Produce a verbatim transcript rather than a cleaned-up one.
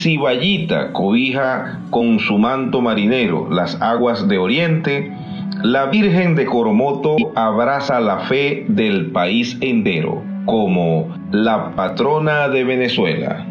Ciballita cobija con su manto marinero las aguas de Oriente, la Virgen de Coromoto abraza la fe del país entero como la patrona de Venezuela.